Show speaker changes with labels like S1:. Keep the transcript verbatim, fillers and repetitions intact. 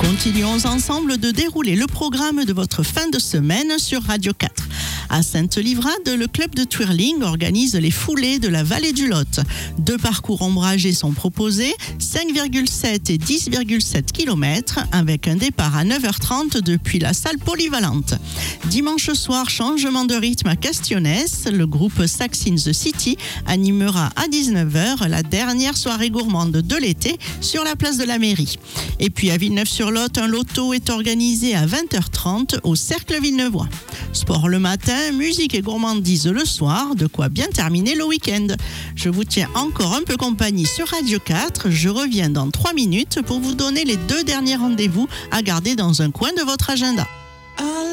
S1: Continuons ensemble de dérouler le programme de votre fin de semaine sur Radio quatre. À Sainte-Livrade, le club de twirling organise les foulées de la vallée du Lot. Deux parcours ombragés sont proposés, cinq virgule sept et dix virgule sept kilomètres, avec un départ à neuf heures trente depuis la salle polyvalente. Dimanche soir, changement de rythme à Castionès. Le groupe Sax in the City animera à dix-neuf heures la dernière soirée gourmande de l'été sur la place de la mairie. Et puis à Villeneuve-sur-Lot, un loto est organisé à vingt heures trente au Cercle Villeneuvois. Sport le matin, musique et gourmandise le soir, de quoi bien terminer le week-end. Je vous tiens encore un peu compagnie sur Radio quatre. Je reviens dans trois minutes pour vous donner les deux derniers rendez-vous à garder dans un coin de votre agenda.